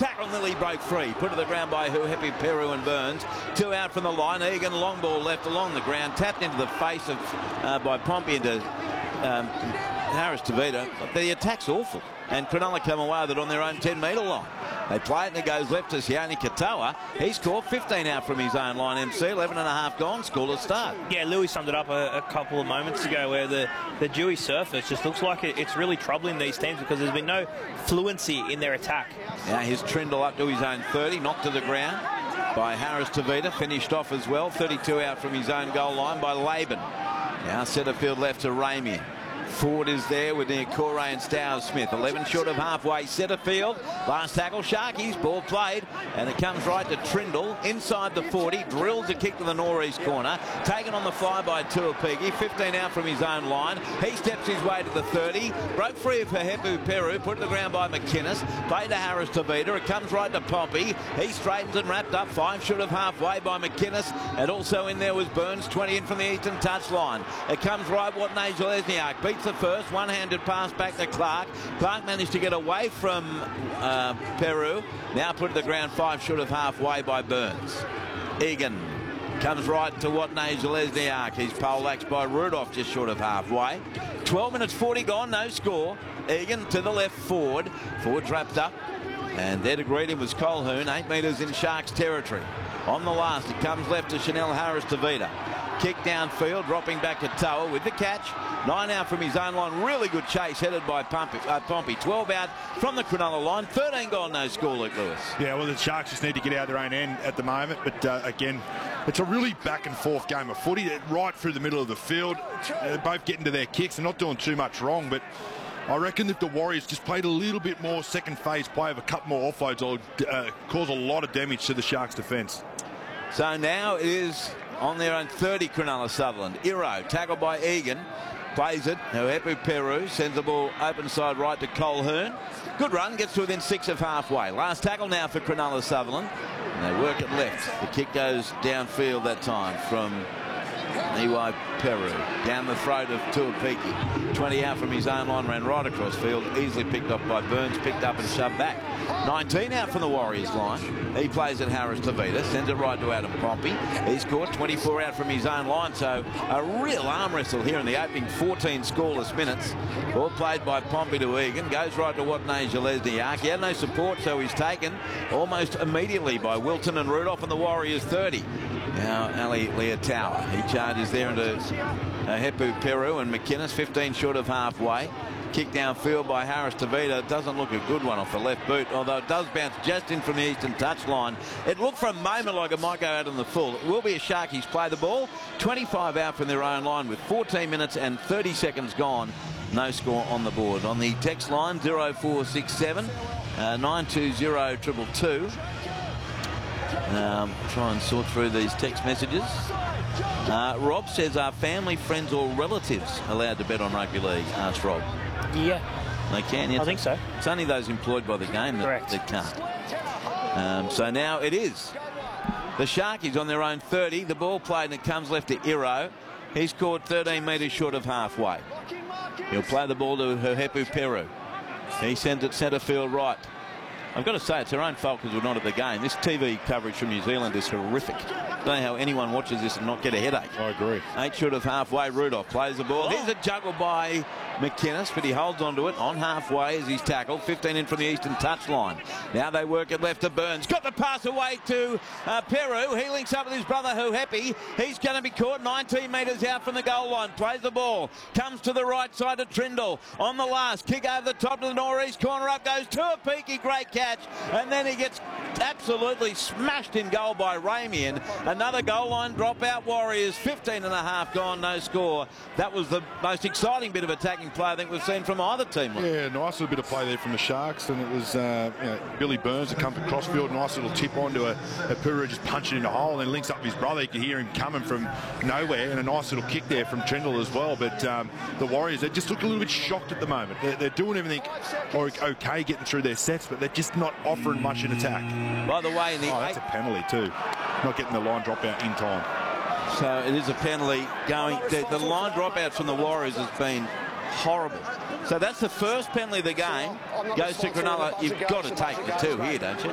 tackle nearly broke free. Put to the ground by Huhepi, Peru and Burns. 2 out from the line. Egan, long ball left along the ground. Tapped into the face of by Pompey into Harris Tavita. The attack's awful. And Cronulla come away with it on their own 10-metre line. They play it and it goes left to Sione Katoa. He scored 15 out from his own line, MC. 11.5 gone, scoreless start. Yeah, Louis summed it up a couple of moments ago where the Dewey surface just looks like it's really troubling these teams because there's been no fluency in their attack. Now here's Trindle up to his own 30, knocked to the ground by Harris Tavita, finished off as well. 32 out from his own goal line by Laban. Now centre field left to Ramian. Ford is there with near Corey and Stowers Smith. 11 short of halfway. Centre field. Last tackle. Sharkies. Ball played. And it comes right to Trindle. Inside the 40. Drills a kick to the northeast corner. Taken on the fly by Tuapigi. 15 out from his own line. He steps his way to the 30. Broke free of Huhepi, Peru. Put to the ground by McInnes. Played to Harris Tavita. It comes right to Pompey. He straightens and wrapped up. 5 short of halfway by McInnes. And also in there was Burns. 20 in from the eastern touchline. It comes right Watney Zalesniak. Beats the first. One-handed pass back to Clark. Clark managed to get away from Peru. Now put to the ground 5 short of halfway by Burns. Egan comes right to Watney Zalesniak. He's poleaxed by Rudolph just short of halfway. 12 minutes 40 gone, no score. Egan to the left forward. Ford's wrapped up. And there to greet him was Colquhoun, 8 metres in Sharks territory. On the last, it comes left to Chanel Harris Tavita. Kick downfield, dropping back to Toa with the catch. 9 out from his own line. Really good chase headed by Pompey. 12 out from the Cronulla line. 13 gone, no score, Luke Lewis. Yeah, well, the Sharks just need to get out their own end at the moment. But again, it's a really back and forth game of footy. Right through the middle of the field. They're both getting to their kicks. They're not doing too much wrong, but I reckon if the Warriors just played a little bit more second phase play of a couple more offloads, it'll cause a lot of damage to the Sharks' defence. So now it is on their own 30, Cronulla Sutherland. Iro, tackled by Egan. Plays it. Huhepi, Peru sends the ball open side right to Colquhoun. Good run, gets to within 6 of halfway. Last tackle now for Cronulla Sutherland. And they work it left. The kick goes downfield that time from Iwai Peru. Down the throat of Tuapigi. 20 out from his own line, ran right across field. Easily picked off by Burns, picked up and shoved back. 19 out from the Warriors line. He plays at Harris Tavita, sends it right to Adam Pompey. He scored 24 out from his own line, so a real arm wrestle here in the opening 14 scoreless minutes. Ball played by Pompey to Egan, goes right to Watney Zalesniak. He had no support, so he's taken almost immediately by Wilton and Rudolph, and the Warriors 30. Now Ali Leotawa, he charges there into Huhepi, Peru and McInnes, 15 short of halfway. Kick downfield by Harris Tavita. Doesn't look a good one off the left boot, although it does bounce just in from the eastern touchline. It looked for a moment like it might go out on the full. It will be a Sharkies play the ball. 25 out from their own line with 14 minutes and 30 seconds gone. No score on the board. On the text line 0467 920 222. Try and sort through these text messages. Rob says, are family, friends or relatives allowed to bet on rugby league? Asked Rob. Yeah. They can, yes. I think so. It's only those employed by the game that can't. So now it is the Sharkies on their own 30. The ball played and it comes left to Iro. He scored 13 metres short of halfway. He'll play the ball to Huhepi, Peru. He sends it centre field right. I've got to say, it's their own fault because we're not at the game. This TV coverage from New Zealand is horrific. I don't know how anyone watches this and not get a headache. I agree. 8 short of halfway. Rudolph plays the ball. Here's a juggle by McInnes, but he holds onto it on halfway as he's tackled. 15 in from the eastern touchline. Now they work it left to Burns. Got the pass away to Peru. He links up with his brother Huhepi. He's going to be caught 19 metres out from the goal line. Plays the ball. Comes to the right side of Trindle. On the last. Kick over the top to the northeast corner. Up goes Tuapigi. Great catch. And then he gets absolutely smashed in goal by Ramian. Another goal line dropout. Warriors 15.5 gone, no score. That was the most exciting bit of attacking play I think we've seen from either team. Yeah, nice little bit of play there from the Sharks, and it was Billy Burns that come from crossfield. Nice little tip onto a Peru, just punching in the hole, and then links up with his brother. You can hear him coming from nowhere, and a nice little kick there from Trindle as well. But the Warriors, they just look a little bit shocked at the moment. They're doing everything okay, getting through their sets, but they're just not offering much in attack. By the way, that's a penalty too. Not getting the line dropout in time. So it is a penalty going. The line dropouts from the Warriors has been horrible. So that's the first penalty of the game. Goes to Cronulla. You've got to take the 2 here, don't you?